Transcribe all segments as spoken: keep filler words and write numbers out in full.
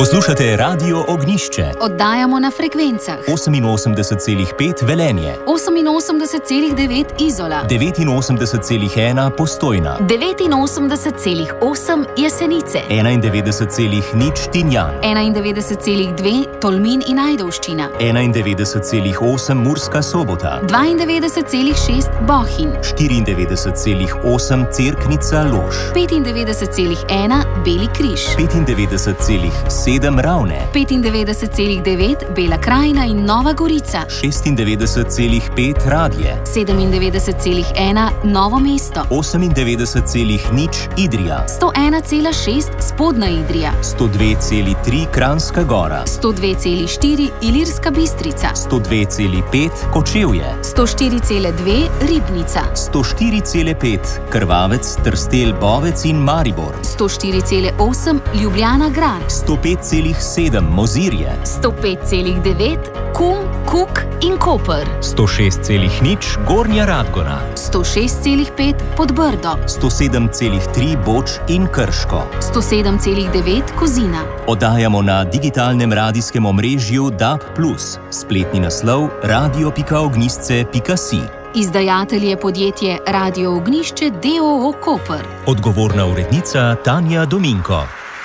Poslušate Radio Ognišče. Oddajamo na frekvencah oseminosemdeset celih pet Velenje, oseminosemdeset celih devet Izola, devetinosemdeset celih ena Postojna, devetinosemdeset celih osem Jesenice, enaindevetdeset celih nič Tinjan, enaindevetdeset celih dve Tolmin in Ajdovščina, enaindevetdeset celih osem Murska Sobota, dvaindevetdeset celih šest Bohinj, štiriindevetdeset celih osem Cerknica Lož, petindevetdeset celih ena Beli križ, petindevetdeset celih sedem Ravne, petindevetdeset celih devet Bela krajina in Nova Gorica, šestindevetdeset celih pet Radlje, sedemindevetdeset celih ena Novo mesto, osemindevetdeset celih nič Idrija, sto ena celih šest Spodnja Idrija, sto dve celih tri Kranjska Gora, sto dve celih štiri Ilirska Bistrica, sto dve celih pet Kočevje, sto štiri celih dve Ribnica, sto štiri celih pet Krvavec, Trstelj, Bovec in Maribor, sto štiri celih osem Ljubljana Grad, sto pet celih sedem Mozirje, sto pet celih devet Kum, Kuk in Koper, sto šest celih nič Gornja Radgona, sto šest celih pet Podbrdo, sto sedem celih tri Boč in Krško, sto sedem celih devet Kozina. Oddajamo na digitalnem radijskem omrežju D A B plus, spletni naslov radio pika ognjisce pika si. Izdajatelj je podjetje Radio Ognišče d. o. o. Koper. Odgovorna urednica Tanja Dominko.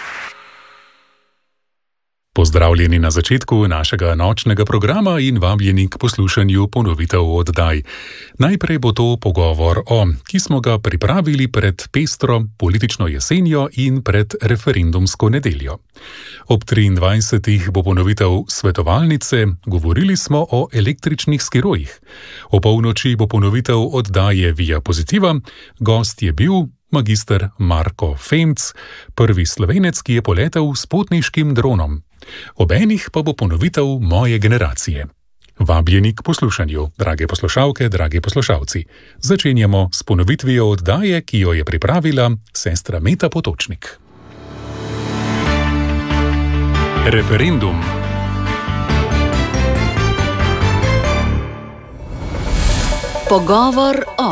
Pozdravljeni na začetku našega nočnega programa in vabljeni k poslušanju ponovitev oddaj. Najprej bo to pogovor o, ki smo ga pripravili pred pestro politično jesenjo in pred referendumsko nedeljo. Ob triindvajsetih bo ponovitev svetovalnice, govorili smo o električnih skirojih. O polnoči bo ponovitev oddaje Via Pozitiva, gost je bil magister Marko Femc, prvi Slovenec, ki je poletel s potniškim dronom. Ob enih pa bo ponovitev Moje generacije. Vabljeni k poslušanju, drage poslušalke, dragi poslušalci. Začenjamo s ponovitvijo oddaje, ki jo je pripravila sestra Meta Potočnik. Referendum. Pogovor o.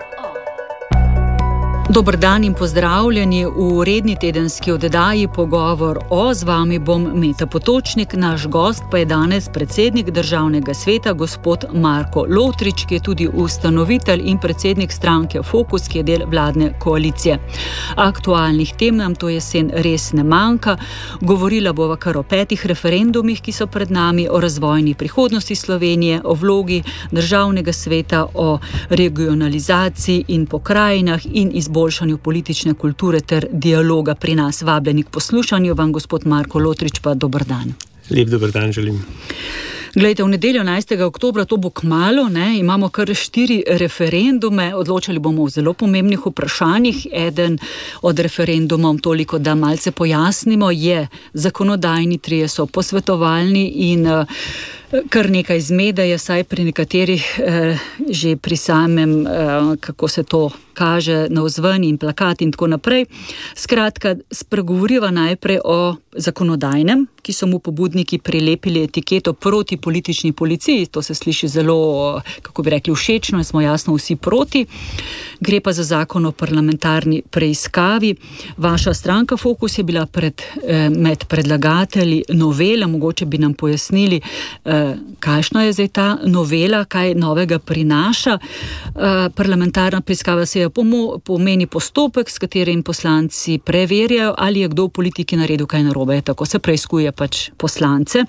Dober dan in pozdravljeni v redni tedenski oddaji Pogovor o. Z vami bom Meta Potočnik, naš gost pa je danes predsednik Državnega sveta, gospod Marko Lotrič, ki je tudi ustanovitelj in predsednik stranke Fokus, ki je del vladne koalicije. Aktualnih tem nam to jesen res ne manjka. Govorila bova kar o petih referendumih, ki so pred nami, o razvojni prihodnosti Slovenije, o vlogi Državnega sveta, o regionalizaciji in pokrajinah in izboljšanju boljšanju politične kulture ter dialoga pri nas. Vabljeni k poslušanju, vam gospod Marko Lotrič pa dober dan. Lep dober dan želim. Glejte, v nedeljo enajstega oktobra, to bo kmalu, ne, imamo kar štiri referendume, odločali bomo o zelo pomembnih vprašanjih. Eden od referendumov, toliko da malce pojasnimo, je zakonodajni, trije so posvetovalni in uh, kar nekaj zmede je, saj pri nekaterih eh, že pri samem, eh, kako se to kaže na vzven in plakat in tako naprej. Skratka, spregovoriva najprej o zakonodajnem, ki so mu pobudniki prilepili etiketo proti politični policiji. To se sliši zelo, kako bi rekli, všečno in smo jasno vsi proti. Gre pa za zakon o parlamentarni preiskavi. Vaša stranka Fokus je bila pred, eh, med predlagatelji novela, mogoče bi nam pojasnili, eh, kakšna je zdaj ta novela, kaj novega prinaša. Uh, parlamentarna preiskava se je pomo- pomeni postopek, s katerim poslanci preverjajo, ali je kdo v politiki naredil kaj narobe. Tako se preiskuje pač poslance.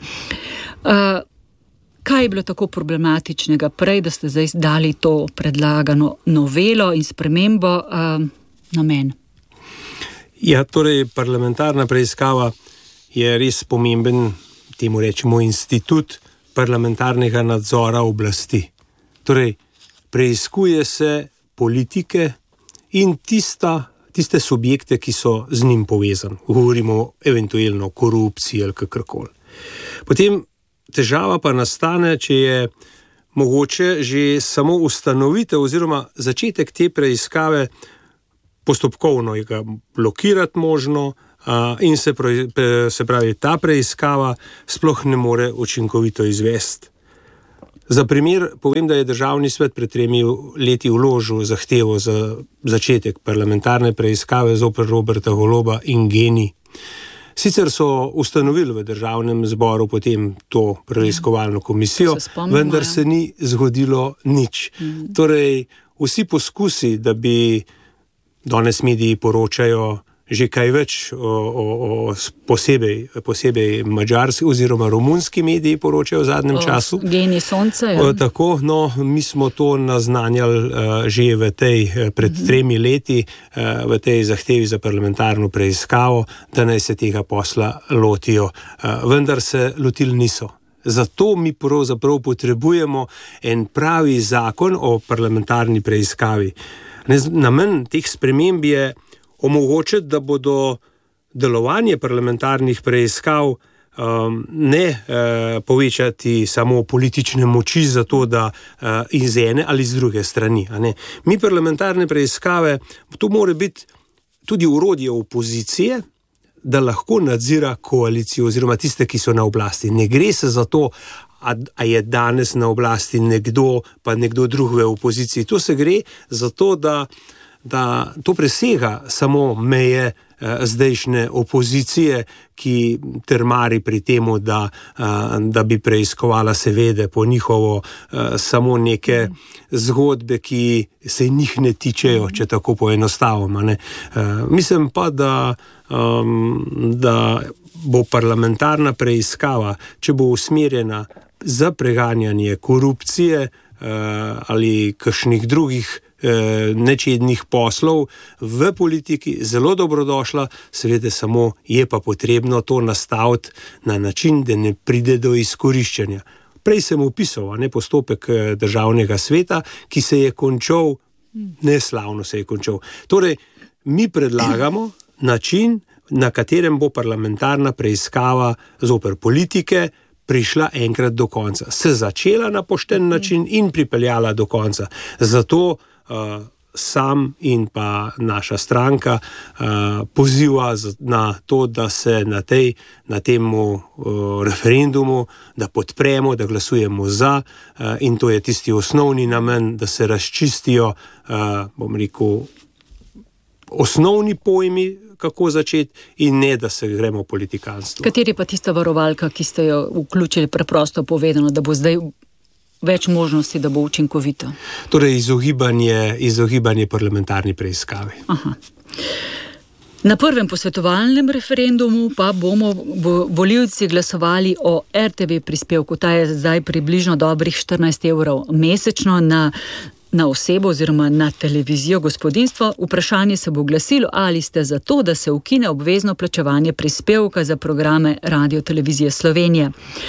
Uh, kaj je bilo tako problematičnega prej, da ste zdaj dali to predlagano novelo in spremembo uh, namen? Ja, torej parlamentarna preiskava je res pomemben, temu rečemo, institut parlamentarnega nadzora oblasti. Torej, preiskuje se politike in tista, tiste subjekte, ki so z njim povezani. Govorimo eventualno o korupciji ali kakorkoli. Potem težava pa nastane, če je mogoče že samo ustanovitev oziroma začetek te preiskave postopkovno, je ga blokirati možno, Uh, in se, pravi, se pravi, ta preiskava sploh ne more učinkovito izvesti. Za primer povem, da je Državni svet pred tremi leti vložil zahtevo za začetek parlamentarne preiskave zoper Roberta Goloba in Gen I. Sicer so ustanovili v državnem zboru potem to preiskovalno komisijo, se spomnimo, vendar se ni zgodilo nič. Mm. Torej, vsi poskusi, da bi danes mediji poročajo že kaj več o, o, o posebej, posebej mađarski oziroma romunski mediji poročajo v zadnjem o, času. Geni sonce. O, tako, no, mi smo to naznanjali uh, že v tej, pred uh-huh. tremi leti, uh, v tej zahtevi za parlamentarno preiskavo, da naj se tega posla lotijo. Uh, vendar se lotili niso. Zato mi pravzaprav potrebujemo en pravi zakon o parlamentarni preiskavi. Namen teh sprememb je omogočiti, da bodo delovanje parlamentarnih preiskav um, ne uh, povečati samo politične moči za to, da uh, iz ene ali z druge strani. A ne? Mi parlamentarne preiskave, to mora biti tudi orodje opozicije, da lahko nadzira koalicijo oziroma tiste, ki so na oblasti. Ne gre se za to, a, a je danes na oblasti nekdo, pa nekdo drug v opoziciji. To se gre za to, da da to presega samo meje eh, zdajšnje opozicije, ki trmari pri temu, da, eh, da bi preiskovala seveda po njihovo eh, samo neke zgodbe, ki se njih ne tičejo, če tako poenostavimo. Ne. Eh, mislim pa, da, um, da bo parlamentarna preiskava, če bo usmerjena za preganjanje korupcije eh, ali kakšnih drugih nečednih poslov v politiki, zelo dobrodošla, seveda samo je pa potrebno to nastaviti na način, da ne pride do izkoriščanja. Prej sem opisal ne, postopek državnega sveta, ki se je končal, neslavno se je končal. Torej, mi predlagamo način, na katerem bo parlamentarna preiskava zoper politike prišla enkrat do konca. Se začela na pošten način in pripeljala do konca. Zato Uh, sam in pa naša stranka uh, poziva na to, da se na, tej, na temu uh, referendumu, da podpremo, da glasujemo za uh, in to je tisti osnovni namen, da se razčistijo, uh, bom rekel, osnovni pojmi, kako začeti in ne, da se gremo politikanstvo. Kateri pa tista varovalka, ki ste jo vključili, preprosto povedano, da bo zdaj več možnosti, da bo učinkovito? Torej, izogibanje, izogibanje parlamentarni preiskavi. Aha. Na prvem posvetovalnem referendumu pa bomo volivci glasovali o er te ve prispevku. Ta je zdaj približno dobrih štirinajst evrov mesečno na, na osebo oziroma na televizijo gospodinjstvo. Vprašanje se bo glasilo, ali ste za to, da se ukine obvezno plačevanje prispevka za programe Radio-televizije Slovenije.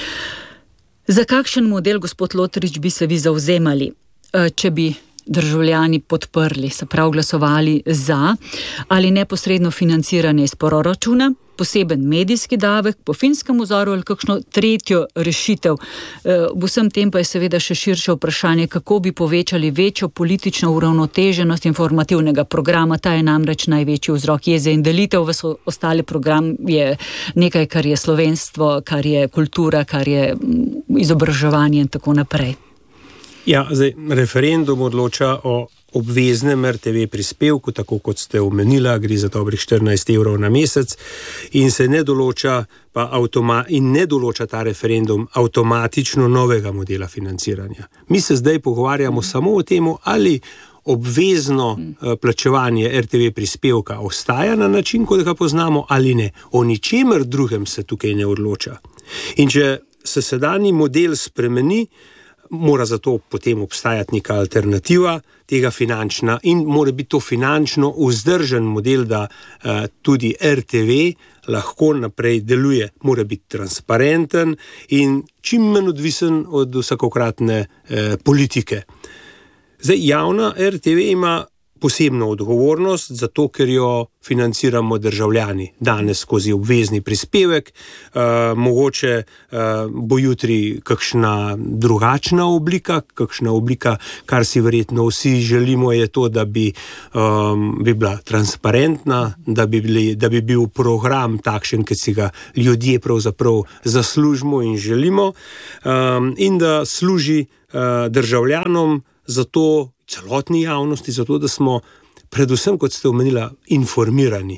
Za kakšen model, gospod Lotrič, bi se vi zavzemali, če bi državljani podprli, se prav glasovali za ali neposredno financiranje iz proračuna, poseben medijski davek po finskem vzoru ali kakšno tretjo rešitev? V vsem tem pa je seveda še širše vprašanje, kako bi povečali večjo politično uravnoteženost informativnega programa. Ta je namreč največji vzrok jeze in delitev. Ves ostali program je nekaj, kar je slovenstvo, kar je kultura, kar je izobraževanje in tako naprej. Ja, zdaj, referendum odloča o obveznem er te ve prispevku, tako kot ste omenila, gre za dobrih štirinajst evrov na mesec in se ne določa, pa avtoma, in ne določa ta referendum avtomatično novega modela financiranja. Mi se zdaj pogovarjamo samo o tem, ali obvezno uh, plačevanje er te ve prispevka ostaja na način, kot ga poznamo, ali ne. O ničemer drugem se tukaj ne odloča. In če se sedanji model spremeni, mora zato potem obstajati neka alternativa tega finančna in mora biti to finančno vzdržen model, da uh, tudi er te ve lahko naprej deluje. Mora biti transparenten in čim manj odvisen od vsakokratne uh, politike. Zdaj, javna er te ve ima posebno odgovornost, zato ker jo financiramo državljani. Danes skozi obvezni prispevek, uh, mogoče uh, bo jutri kakšna drugačna oblika, kakšna oblika, kar si verjetno vsi želimo, je to, da bi, um, bi bila transparentna, da bi, bili, da bi bil program takšen, ki si ga ljudje pravzaprav zaslužimo in želimo, um, in da služi uh, državljanom, zato celotni javnosti, zato da smo predvsem, kot ste omenila, informirani.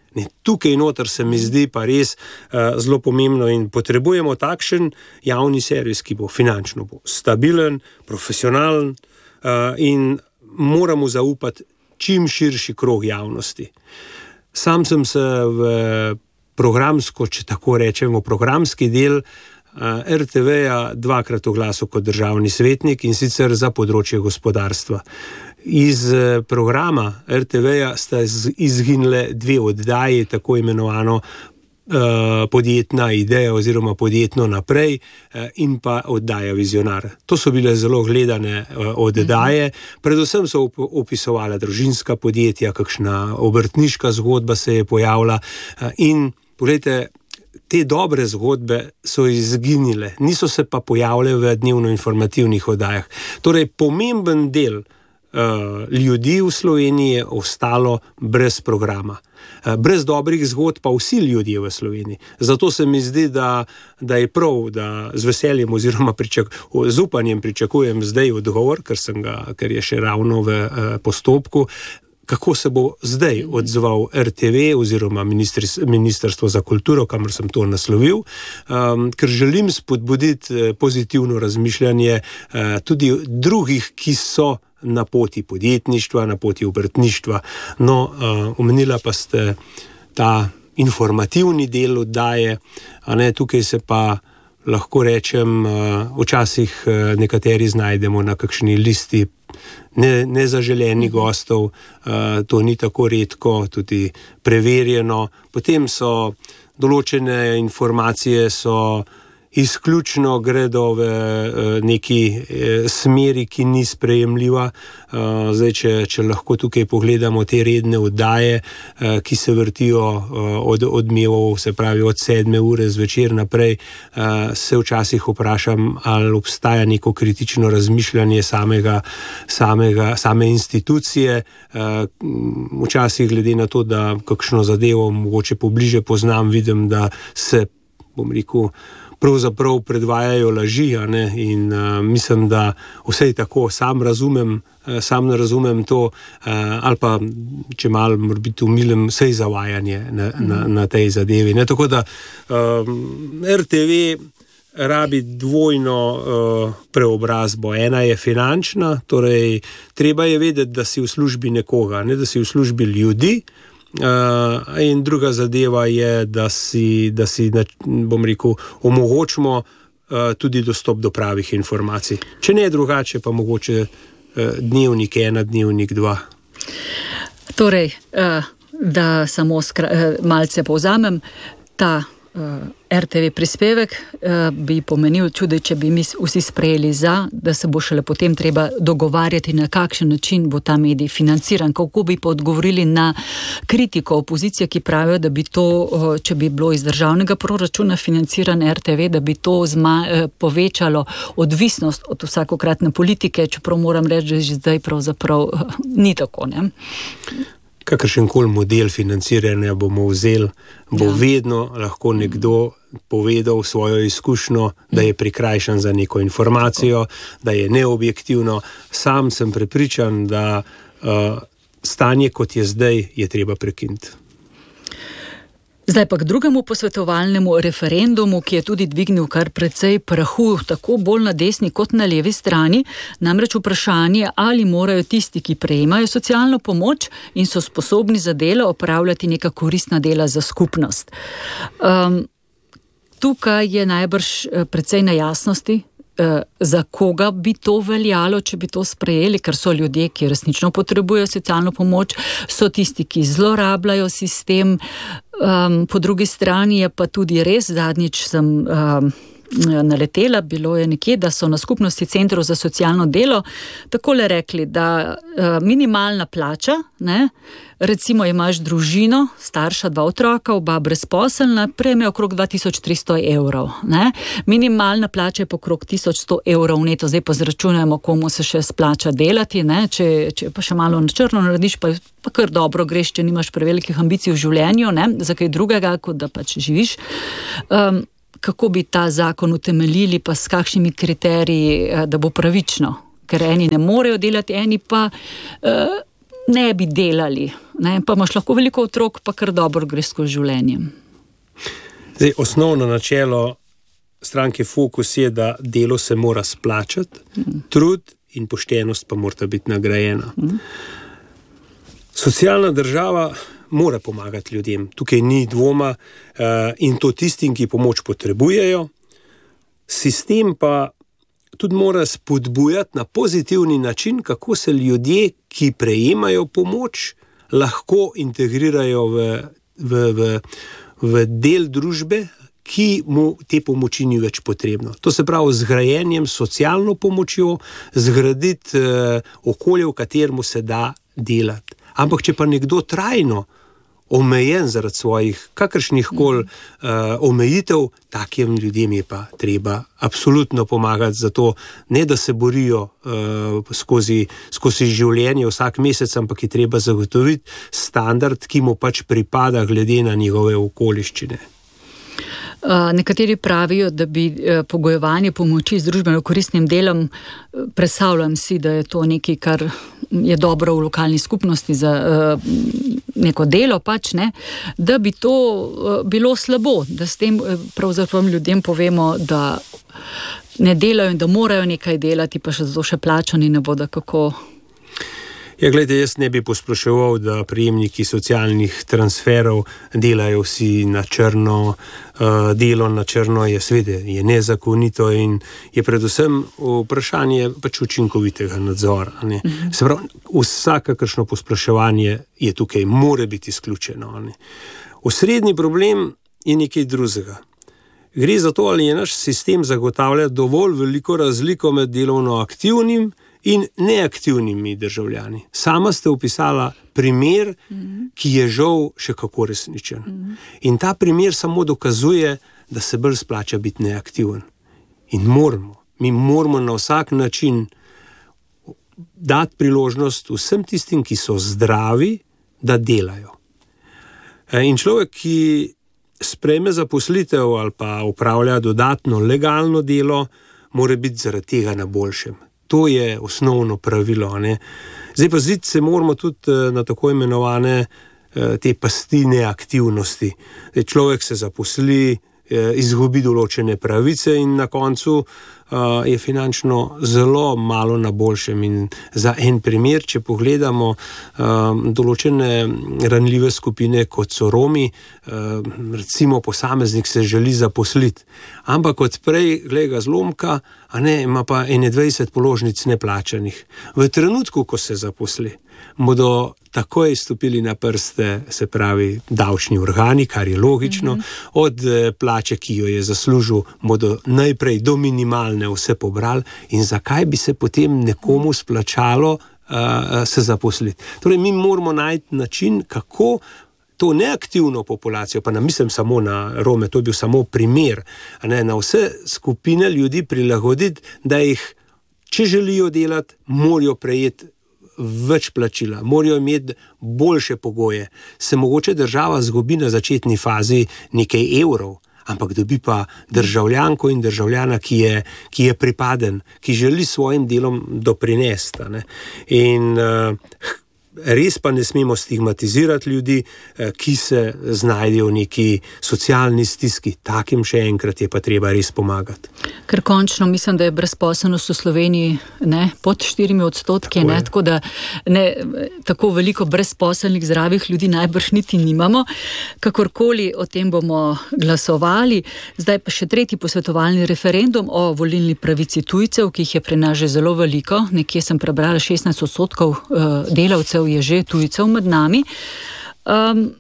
Ne, tukaj noter se mi zdi pa res uh, zelo pomembno in potrebujemo takšen javni servis, ki bo finančno bo stabilen, profesionalen uh, in moramo zaupati čim širši krog javnosti. Sam sem se v programsko, če tako rečemo, programski del uh, er te veja dvakrat oglasil kot državni svetnik in sicer za področje gospodarstva. Iz programa er te veja sta izginile dve oddaji, tako imenovano uh, podjetna ideja oziroma podjetno naprej uh, in pa oddaja Vizionar. To so bile zelo gledane uh, oddaje, predvsem so op- opisovala družinska podjetja, kakšna obrtniška zgodba se je pojavila uh, in poglejte, te dobre zgodbe so izginile, niso se pa pojavile v dnevno informativnih oddajah. Torej, pomemben del Uh, ljudi v Sloveniji je ostalo brez programa. Uh, brez dobrih zgodb pa vsi ljudje v Sloveniji. Zato se mi zdi, da, da je prav, da z veseljem oziroma pričak, z upanjem pričakujem zdaj odgovor, ker, sem ga, ker je še ravno v uh, postopku, kako se bo zdaj odzval er te ve oziroma Ministrstvo za kulturo, kamor sem to naslovil, um, ker želim spodbuditi pozitivno razmišljanje uh, tudi drugih, ki so na poti podjetništva, na poti obrtništva. No, uh, omenila pa ste ta informativni del oddaje, a ne, tukaj se pa lahko rečem, uh, včasih uh, nekateri znajdemo na kakšni listi ne, nezaželenih gostov, uh, to ni tako redko, tudi preverjeno. Potem so določene informacije so izključno gredo v neki smeri, ki ni sprejemljiva. Zdaj, če, če lahko tukaj pogledamo te redne oddaje, ki se vrtijo od odmevov, se pravi od sedme ure zvečer naprej, se včasih vprašam, ali obstaja neko kritično razmišljanje samega, samega, same institucije. Včasih glede na to, da kakšno zadevo mogoče pobliže poznam, vidim, da se, bom rekel, pravzaprav predvajajo laži, a ne, in uh, mislim, da vsej tako sam razumem, uh, sam ne razumem to, uh, ali pa, če malo mora biti umilem, vsej zavajanje na, mm. na, na tej zadevi. Ne, tako da um, er te ve rabi dvojno uh, preobrazbo. Ena je finančna, torej treba je vedeti, da si v službi nekoga, ne, da si v službi ljudi. Uh, in druga zadeva je, da si, da si bom rekel, omogočimo uh, tudi dostop do pravih informacij. Če ne drugače, pa mogoče uh, dnevnik ena, dnevnik dva. Torej, uh, da samo skra- uh, malce povzamem, ta uh, er te ve prispevek uh, bi pomenil tudi, če bi mi vsi sprejeli za, da se bo šele potem treba dogovarjati, na kakšen način bo ta medij financiran, kako bi pa odgovorili na kritiko opozicije, ki pravijo, da bi to, uh, če bi bilo iz državnega proračuna financiran er te ve, da bi to zma, uh, povečalo odvisnost od vsakokratne politike, čeprav moram reči, da že zdaj pravzaprav uh, ni tako, ne? Kakršenkoli model financiranja bomo vzeli, bo ja. vedno lahko nekdo povedal svojo izkušnjo, da je prikrajšan za neko informacijo, da je neobjektivno. Sam sem prepričan, da uh, stanje, kot je zdaj, je treba prekiniti. Zdaj pa k drugemu posvetovalnemu referendumu, ki je tudi dvignil kar precej prahu, tako bolj na desni kot na levi strani, namreč vprašanje, ali morajo tisti, ki prejemajo socialno pomoč in so sposobni za delo, opravljati neka koristna dela za skupnost. Um, tukaj je najbrž precej nejasnosti, za koga bi to veljalo, če bi to sprejeli, ker so ljudje, ki resnično potrebujejo socialno pomoč, so tisti, ki zlorabljajo sistem. Um, po drugi strani je pa tudi res, zadnjič sem um, naletela, bilo je nekje, da so na skupnosti centrov za socialno delo takole rekli, da uh, minimalna plača, ne, recimo imaš družino, starša, dva otroka, oba brezposelna, prejme okrog dva tisoč tristo evrov. Ne? Minimalna plača je okrog tisoč sto evrov neto, zdaj pa zračunajmo, komu se še splača delati, ne? Če, če pa še malo na črno narediš, pa, pa kar dobro greš, če nimaš prevelikih ambicij v življenju, ne? Za kaj drugega, kot da pač živiš. Um, kako bi ta zakon utemeljili, pa s kakšnimi kriteriji, da bo pravično? Ker eni ne morejo delati, eni pa uh, ne bi delali, ne? Pa imaš lahko veliko otrok, pa kar dobro greš skozi življenje. Zdaj, osnovno načelo stranke Fokus je, da delo se mora splačati, mm. trud in poštenost pa morata biti nagrajena. Mm. Socialna država mora pomagati ljudem, tukaj ni dvoma, uh, in to tistim, ki pomoč potrebujejo. Sistem pa tudi mora spodbujati na pozitivni način, kako se ljudje, ki prejemajo pomoč, lahko integrirajo v, v, v, v del družbe, ki mu te pomoči ni več potrebno. To se pravi z grajenjem, socialno pomočjo, zgraditi eh, okolje, v katerem se da delati. Ampak če pa nekdo trajno omejen zaradi svojih kakršnih koli uh, omejitev, takim ljudem je pa treba absolutno pomagati za to, ne da se borijo uh, skozi, skozi življenje vsak mesec, ampak je treba zagotoviti standard, ki mu pač pripada glede na njegove okoliščine. Uh, nekateri pravijo, da bi uh, pogojevanje pomoči z družbeno koristnim delom, uh, predstavljam si, da je to nekaj, kar je dobro v lokalni skupnosti za uh, neko delo pač, ne, da bi to uh, bilo slabo, da s tem uh, pravzaprav ljudem povemo, da ne delajo in da morajo nekaj delati, pa še zato še plačani ne bodo kako. Ja, gledajte, jaz ne bi posploševal, da prejemniki socialnih transferov delajo vsi na črno, uh, delo na črno je svede, je nezakonito in je predvsem vprašanje pač učinkovitega nadzora. Ne? Mhm. Se pravi, vsakakršno posploševanje je tukaj, more biti izključeno. Ne? Osrednji problem je nekaj drugega. Gre za to, ali je naš sistem zagotavlja dovolj veliko razliko med delovno aktivnim in neaktivnimi državljani. Sama ste opisala primer, mm-hmm. ki je žal še kako resničen. Mm-hmm. In ta primer samo dokazuje, da se bolj splača biti neaktiven. In moramo, mi moramo na vsak način dati priložnost vsem tistim, ki so zdravi, da delajo. In človek, ki sprejme zaposlitev ali pa upravlja dodatno legalno delo, mora biti zaradi tega na boljšem. To je osnovno pravilo. Ne? Zdaj pa zid se moramo tudi na tako imenovane te pasti neaktivnosti. Zdaj, človek se zaposli, izgubi določene pravice in na koncu uh, je finančno zelo malo na boljšem. In za en primer, če pogledamo uh, določene ranljive skupine, kot so Romi, uh, recimo posameznik se želi zaposliti, ampak od prej, glej ga zlomka, a ne, ima pa enaindvajset položnic neplačanih. V trenutku, ko se zaposli, bodo takoj stopili na prste, se pravi, davčni organi, kar je logično, mm-hmm. od plače, ki jo je zaslužil, bodo najprej do minimalne vse pobrali in zakaj bi se potem nekomu splačalo uh, se zaposliti. Torej, mi moramo najti način, kako to neaktivno populacijo, pa ne mislim samo na Rome, to je bil samo primer, a ne, na vse skupine ljudi prilagoditi, da jih, če želijo delati, morajo prejeti več plačila, morajo imeti boljše pogoje. Se mogoče država zgubi na začetni fazi nekaj evrov, ampak dobi pa državljanko in državljana, ki je, ki je pripaden, ki želi svojim delom doprinesti. Ne? In uh, res pa ne smemo stigmatizirati ljudi, ki se znajdejo v neki socialni stiski. Takim še enkrat je pa treba res pomagati. Ker končno mislim, da je brezposelnost v Sloveniji ne, pod štirimi odstotki, tako, ne, tako da ne, tako veliko brezposelnih zdravih ljudi najbrž niti nimamo. Kakorkoli o tem bomo glasovali. Zdaj pa še tretji posvetovalni referendum o volilni pravici tujcev, ki jih je pri nas že zelo veliko. Nekje sem prebrala šestnajst odstotkov uh, delavcev je že tujcev med nami. Um,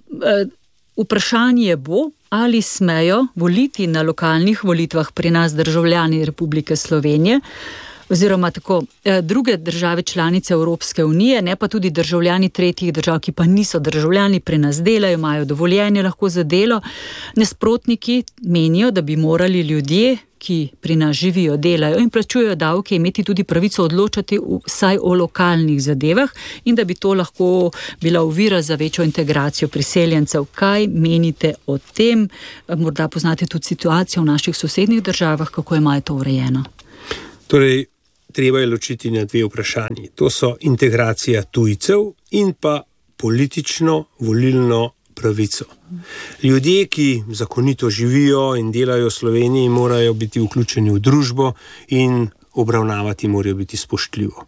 vprašanje bo, ali smejo voliti na lokalnih volitvah pri nas državljani Republike Slovenije, oziroma tako druge države članice Evropske unije, ne pa tudi državljani tretjih držav, ki pa niso državljani, pri nas delajo, imajo dovoljenje lahko za delo. Nasprotniki menijo, da bi morali ljudje, ki pri nas živijo, delajo in plačujejo davke, imeti tudi pravico odločati vsaj o lokalnih zadevah in da bi to lahko bila ovira za večjo integracijo priseljencev. Kaj menite o tem? Morda poznate tudi situacijo v naših sosednjih državah, kako imajo to urejeno? Torej, treba je ločiti na dve vprašanji. To so integracija tujcev in pa politično volilno pravico. Ljudje, ki zakonito živijo in delajo v Sloveniji, morajo biti vključeni v družbo in obravnavati morajo biti spoštljivo.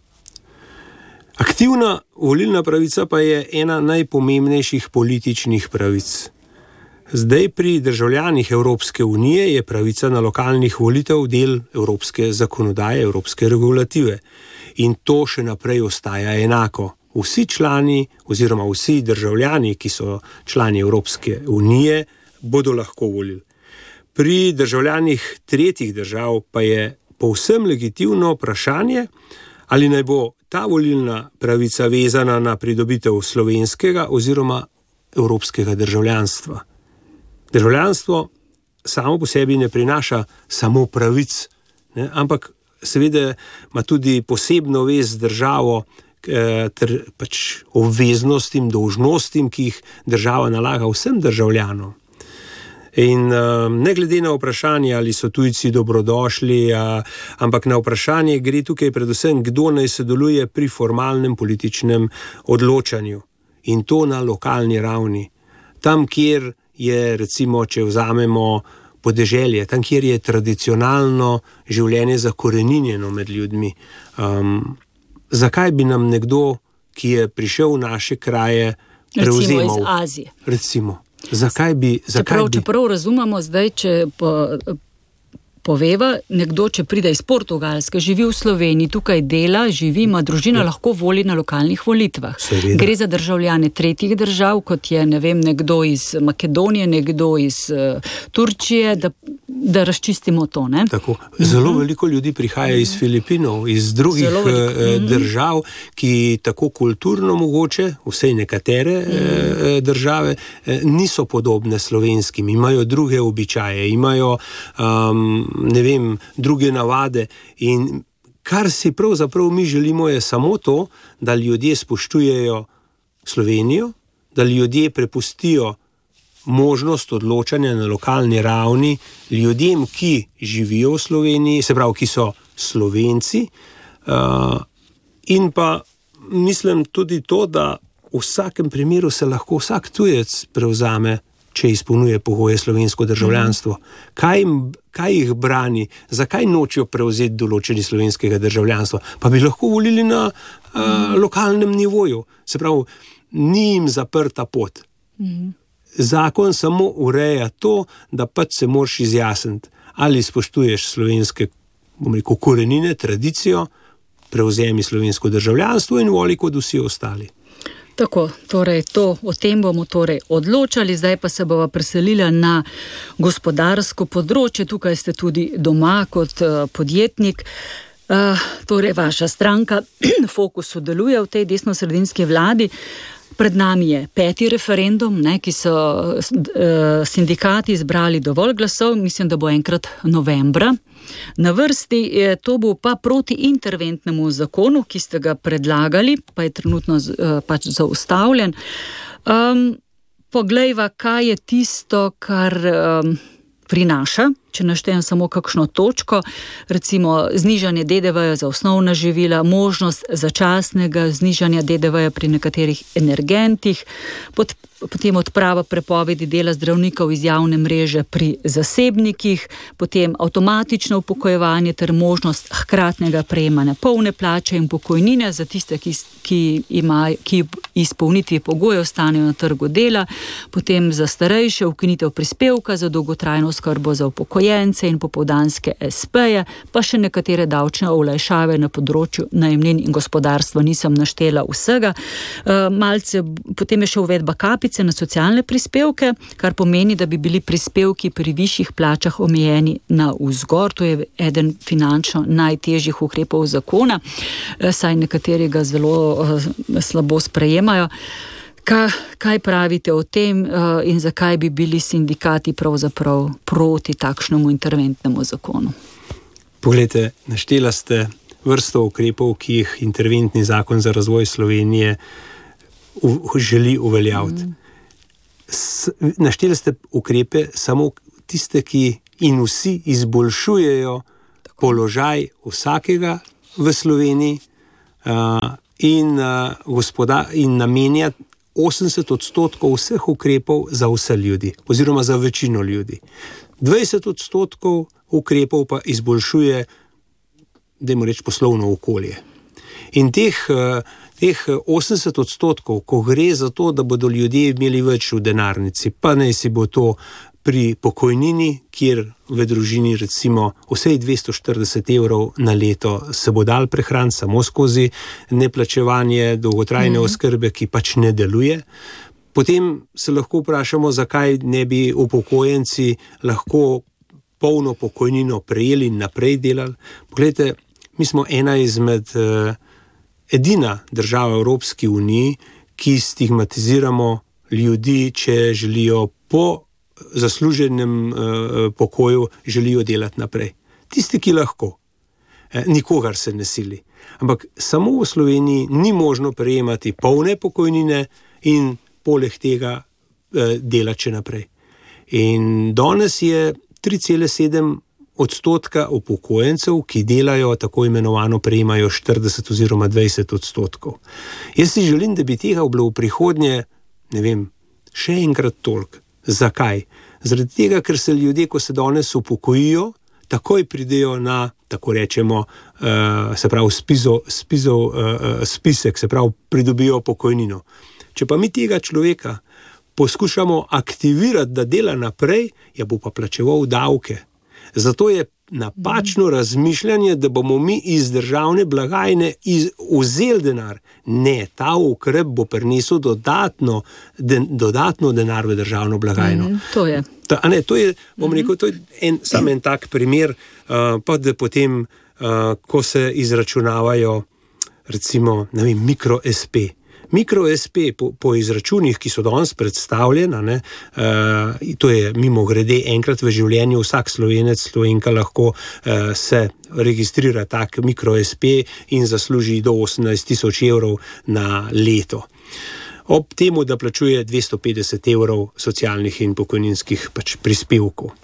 Aktivna volilna pravica pa je ena najpomembnejših političnih pravic. Zdaj pri državljanih Evropske unije je pravica na lokalnih volitev del evropske zakonodaje, evropske regulative. In to še naprej ostaja enako. Vsi člani oziroma vsi državljani, ki so člani Evropske unije, bodo lahko volili. Pri državljanih tretjih držav pa je povsem legitimno vprašanje, ali naj bo ta volilna pravica vezana na pridobitev slovenskega oziroma evropskega državljanstva. Državljanstvo samo po sebi ne prinaša samo pravic, ne, ampak seveda ima tudi posebno vez z državo, ter pač obveznostim, dolžnostim, ki jih država nalaga vsem državljanom. In ne glede na vprašanje, ali so tujci dobrodošli, ampak na vprašanje gre tukaj predvsem, kdo naj sodeluje pri formalnem političnem odločanju. In to na lokalni ravni. Tam, kjer je, recimo, če vzamemo podeželje, tam, kjer je tradicionalno življenje zakoreninjeno med ljudmi. Um, zakaj bi nam nekdo, ki je prišel v naše kraje, prevzemal? Recimo iz Azije. Recimo. Zakaj bi... Zakaj čeprav, bi... čeprav razumemo zdaj, če po, poveva, nekdo, če pride iz Portugalske, živi v Sloveniji, tukaj dela, živi, ima družina, ja. Lahko voli na lokalnih volitvah. Seveda. Gre za državljane tretjih držav, kot je, ne vem, nekdo iz Makedonije, nekdo iz uh, Turčije, da, da razčistimo to, ne? Tako. Zelo uh-huh. veliko ljudi prihaja iz Filipinov, iz drugih uh-huh. držav, ki tako kulturno mogoče, vsej nekatere uh-huh. države, niso podobne slovenskim, imajo druge običaje, imajo um, ne vem, druge navade in kar si pravzaprav mi želimo je samo to, da ljudje spoštujejo Slovenijo, da ljudje prepustijo možnost odločanja na lokalni ravni ljudem, ki živijo v Sloveniji, se pravi, ki so Slovenci, uh, in pa mislim tudi to, da v vsakem primeru se lahko vsak tujec prevzame, če izpolnjuje pogoje slovensko državljanstvo. Kaj, kaj jih brani? Zakaj nočijo prevzeti določeni slovenskega državljanstva? Pa bi lahko volili na uh, lokalnem nivoju. Se pravi, ni jim zaprta pot. Zakon samo ureja to, da pač se moraš izjasniti, ali spoštuješ slovenske, bom rekel, korenine, tradicijo, prevzemi slovensko državljanstvo in voli kot vsi ostali. Tako, torej to, o tem bomo torej odločali, zdaj pa se bova preselila na gospodarsko področje, tukaj ste tudi doma kot uh, podjetnik. Uh, torej vaša stranka Fokus sodeluje v tej desnosredinski vladi. Pred nami je peti referendum, ne, ki so uh, sindikati izbrali dovolj glasov, mislim, da bo enkrat novembra. Na vrsti je, to bo pa proti interventnemu zakonu, ki ste ga predlagali, pa je trenutno uh, pač zaustavljen. Um, poglejva, kaj je tisto, kar um, prinaša, če naštejem samo kakšno točko, recimo znižanje D D V-ja za osnovna živila, možnost začasnega znižanja D D V-ja pri nekaterih energentih, pot, potem odprava prepovedi dela zdravnikov iz javne mreže pri zasebnikih, potem avtomatično upokojevanje ter možnost hkratnega prejemanja polne plače in pokojnine za tiste, ki, ki, ima, ki izpolnitvi pogojev ostanejo na trgu dela, potem za starejše ukinitev prispevka za dolgotrajno oskrbo za upokojence in popoldanske es pe-je, pa še nekatere davčne olajšave na področju najemnin in gospodarstva, nisem naštela vsega. Malce, potem je še uvedba kapice na socialne prispevke, kar pomeni, da bi bili prispevki pri višjih plačah omejeni na vzgor, to je eden finančno najtežjih ukrepov zakona, saj nekateri ga zelo slabo sprejemajo. Kaj, kaj pravite o tem uh, in zakaj bi bili sindikati pravzaprav proti takšnemu interventnemu zakonu? Poglejte, naštela ste vrsto ukrepov, ki jih interventni zakon za razvoj Slovenije u, želi uveljaviti. Mm. S, naštela ste ukrepe samo tiste, ki in vsi izboljšujejo Tako. položaj vsakega v Sloveniji uh, in, uh, gospoda, in namenja osemdeset odstotkov vseh ukrepov za vse ljudi, oziroma za večino ljudi. dvajset odstotkov ukrepov pa izboljšuje, dajmo reči, poslovno okolje. In teh, teh osemdeset odstotkov, ko gre za to, da bodo ljudje imeli več v denarnici, pa naj si bo to pri pokojnini, kjer v družini recimo vsej dvesto štirideset evrov na leto se bo dal prehraniti samo skozi neplačevanje dolgotrajne mm. oskrbe, ki pač ne deluje. Potem se lahko vprašamo, zakaj ne bi upokojenci lahko polno pokojnino prejeli in naprej delali. Poglejte, mi smo ena izmed uh, edina država v Evropski uniji, ki stigmatiziramo ljudi, če želijo po zasluženem uh, pokoju želijo delati naprej. Tisti, ki lahko. Eh, nikogar se ne sili. Ampak samo v Sloveniji ni možno prejemati polne pokojnine in poleg tega eh, delati še naprej. In danes je tri cele sedem odstotka upokojencev, ki delajo tako imenovano, prejemajo štirideset oziroma dvajset odstotkov. Jaz si želim, da bi tega bilo v prihodnje, ne vem, še enkrat toliko. Zakaj? Zaradi tega, ker se ljudje, ko se danes upokojijo, takoj pridejo na, tako rečemo, uh, se pravi spizo, spizo, uh, spisek, se pravi pridobijo pokojnino. Če pa mi tega človeka poskušamo aktivirati, da dela naprej, ja bo pa plačeval davke. Zato je napačno razmišljanje, da bomo mi iz državne blagajne iz, vzeli denar. Ne, ta ukrep bo prinesel dodatno, de, dodatno denar v državno blagajno. Mm, to je. Ta, a ne, to je, bom rekel, to je en, sam en tak primer, uh, pa da potem, uh, ko se izračunavajo, recimo, ne vem, mikro es pe. Mikro es pe po, po izračunih, ki so danes predstavljena, ne, uh, to je mimo grede enkrat v življenju vsak Slovenec, Slovenka lahko uh, se registrira tak mikro es pe in zasluži do osemnajst tisoč evrov na leto. Ob temu, da plačuje dvesto petdeset evrov socialnih in pokojninskih pač prispevkov.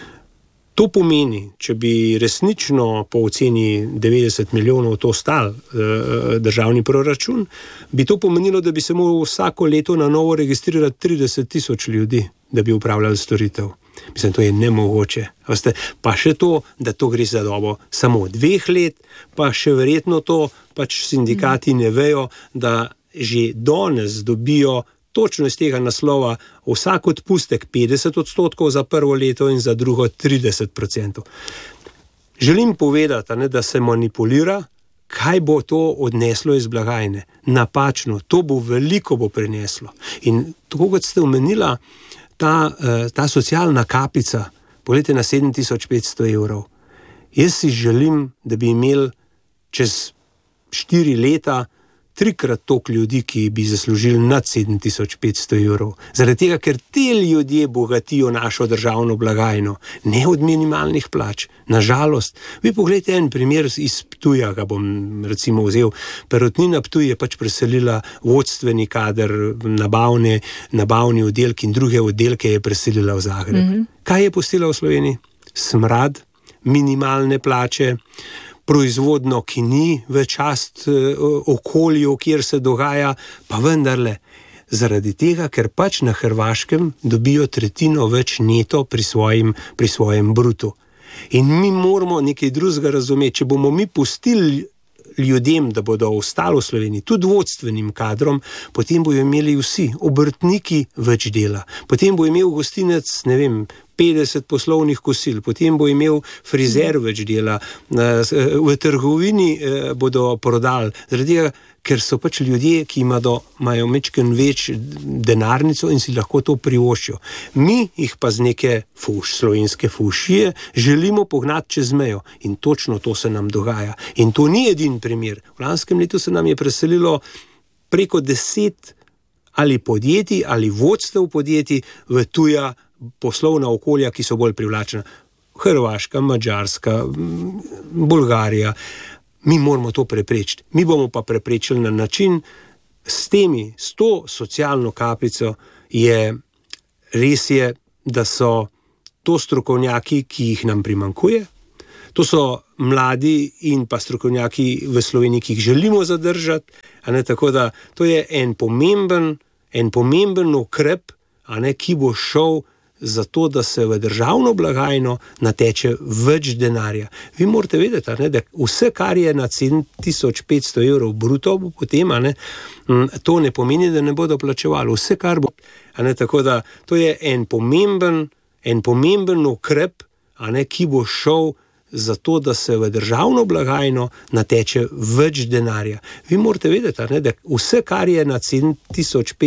To pomeni, če bi resnično po oceni devetdeset milijonov to stal eh, državni proračun, bi to pomenilo, da bi se moral vsako leto na novo registrirati trideset tisoč ljudi, da bi upravljali storitev. Mislim, to je nemogoče. Veste, pa še to, da to gre za dobo samo dveh let, pa še verjetno to, pač sindikati ne vejo, da že danes dobijo točno iz tega naslova vsak odpustek petdeset odstotkov za prvo leto in za drugo trideset odstotkov. Želim povedati, ne, da se manipulira, kaj bo to odneslo iz blagajne. Napačno, to bo veliko bo prineslo. In tako kot ste omenila, ta, ta socialna kapica, poglejte na sedem tisoč petsto evrov. Jaz si želim, da bi imeli čez štiri leta trikrat toliko ljudi, ki bi zaslužili nad sedem tisoč petsto evrov. Zaradi tega, ker te ljudje bogatijo našo državno blagajno, ne od minimalnih plač. Nažalost, vi pogledajte en primer iz Ptuja, ga bom recimo vzel. Perutnina Ptuj je pač preselila vodstveni kader, nabavne, nabavni oddelek in druge oddelke je preselila v Zagreb. Mm-hmm. Kaj je pustila v Sloveniji? Smrad, minimalne plače, proizvodno, ki ni v čast okolju, kjer se dogaja, pa vendarle zaradi tega, ker pač na Hrvaškem dobijo tretjino več neto pri svojem, pri svojem brutu. In mi moramo nekaj drugega razumeti, če bomo mi pustili ljudem, da bodo ostali v Sloveniji, tudi vodstvenim kadrom, potem bojo imeli vsi obrtniki več dela. Potem bo imel gostinec, ne vem, petdeset poslovnih kosil, potem bo imel frizer več dela, v trgovini bodo prodali, zaradi tega, ker so pač ljudje, ki imajo, imajo mečken več denarnico in si lahko to privoščijo. Mi jih pa z neke fuš, slovenske fušije želimo pognati čez mejo in točno to se nam dogaja. In to ni edin primer. V lanskem letu se nam je preselilo preko deset ali podjetij ali vodstev podjetij v tuja poslovna okolja, ki so bolj privlačena. Hrvaška, Madžarska, Bolgarija. Mi moramo to preprečiti. Mi bomo pa preprečili na način, s temi, s to socialno kapico je, res je, da so to strokovnjaki, ki jih nam primanjkuje. To so mladi in pa strokovnjaki v Sloveniji, ki jih želimo zadržati. A ne, tako da to je en pomemben, en pomemben ukrep, a ne, ki bo šel za to, da se v državno blagajno nateče več denarja. Vi morate vedeti, a ne, da vse, kar je na sedem tisoč petsto evrov bruto, potem, a ne, to ne pomeni, da ne bodo plačevali. Vse, kar bo, a ne, tako da to je en pomemben, en pomemben ukrep, a ne, ki bo šel za to, da se v državno blagajno nateče več denarja. Vi morate vedeti, a ne, da vse, kar je na sedem tisoč petsto